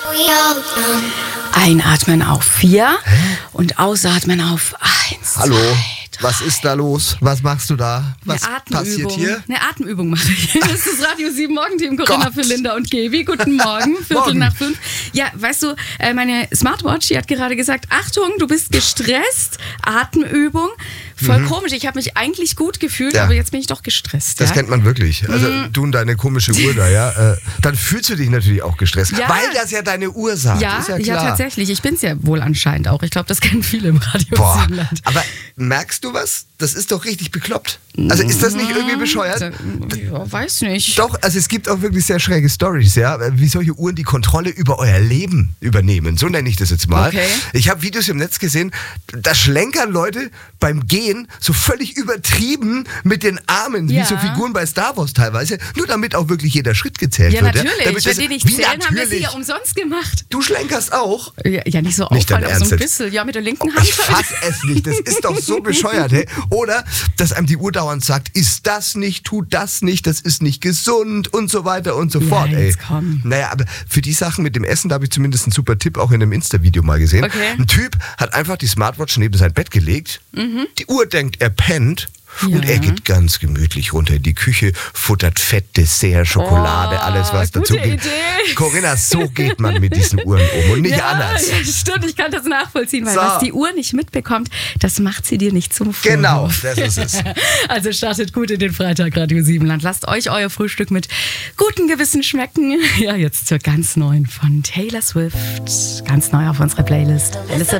Einatmen auf 4 und ausatmen auf 1. Hallo, 2, 3. was ist da los? Was machst du da? Was passiert hier? Eine Atemübung mache ich. Das ist das Radio 7 Morgenteam, Corinna, Gott. für Linda und Gaby. Guten Morgen, Viertel nach 5. Ja, weißt du, meine Smartwatch, die hat gerade gesagt, Achtung, du bist gestresst, Atemübung. Voll komisch, ich habe mich eigentlich gut gefühlt, aber jetzt bin ich doch gestresst. Das kennt man wirklich. Also du und deine komische Uhr da, ja. Dann fühlst du dich natürlich auch gestresst, weil das ja deine Uhr sagt. Ja, ist ja klar. tatsächlich. Ich bin es ja wohl anscheinend auch. Ich glaube, das kennen viele im Radio Siebenland. Aber merkst du was? Das ist doch richtig bekloppt. Also ist das nicht irgendwie bescheuert? Ja, weiß nicht. Doch, also es gibt auch wirklich sehr schräge Storys, ja, wie solche Uhren die Kontrolle über euer Leben übernehmen. So nenne ich das jetzt mal. Okay. Ich habe Videos im Netz gesehen, da schlenkern Leute beim Gehen so völlig übertrieben mit den Armen, wie so Figuren bei Star Wars teilweise, nur damit auch wirklich jeder Schritt gezählt wird. Ja, natürlich. Wenn die nicht zählen, haben wir sie natürlich. ja umsonst gemacht. Du schlenkerst auch? Ja, nicht so Nicht auffallen, dein aber so ein Ernst bisschen. Ja, mit der linken Hand. Ich fass es nicht, das ist doch so bescheuert, hey? Oder, dass einem die Uhr dauernd sagt, isst das nicht, tut das nicht, das ist nicht gesund und so weiter und so fort, ey. Komm. Naja, aber für die Sachen mit dem Essen, da habe ich zumindest einen super Tipp auch in einem Insta-Video mal gesehen. Okay. Ein Typ hat einfach die Smartwatch neben sein Bett gelegt, die Uhr denkt, er pennt. Und er geht ganz gemütlich runter in die Küche, futtert Fett, Dessert, Schokolade, alles was dazu gute geht. Idee. Corinna, so geht man mit diesen Uhren um und nicht anders. Ja, stimmt, ich kann das nachvollziehen, weil So. was die Uhr nicht mitbekommt, das macht sie dir nicht zum Vorwurf. Genau, das ist es. Also startet gut in den Freitag, Radio Siebenland. Lasst euch euer Frühstück mit gutem Gewissen schmecken. Ja, jetzt zur ganz neuen von Taylor Swift. Ganz neu auf unserer Playlist. Listen.